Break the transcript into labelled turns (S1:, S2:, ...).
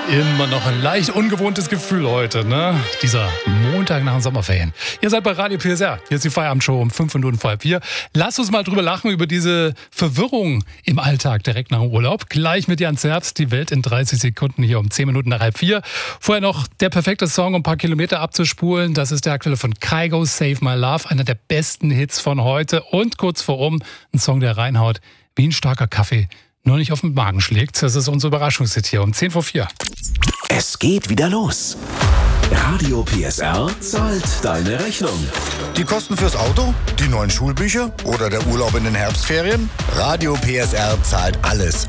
S1: Immer noch ein leicht ungewohntes Gefühl heute, ne? Dieser Montag nach den Sommerferien. Ihr seid bei Radio PSR. Hier ist die Feierabendshow um 5 Minuten vor halb 4. Lasst uns mal drüber lachen, über diese Verwirrung im Alltag direkt nach dem Urlaub. Gleich mit Jan Zerbst, die Welt in 30 Sekunden hier um 10 Minuten nach halb 4. Vorher noch der perfekte Song, um ein paar Kilometer abzuspulen. Das ist der aktuelle von Kygo, Save My Love. Einer der besten Hits von heute. Und kurz vor ein Song, der reinhaut wie ein starker Kaffee. Nur nicht auf den Magen schlägt. Das ist unser Überraschungshit hier um 10 vor 4.
S2: Es geht wieder los. Radio PSR zahlt deine Rechnung.
S3: Die Kosten fürs Auto? Die neuen Schulbücher? Oder der Urlaub in den Herbstferien? Radio PSR zahlt alles.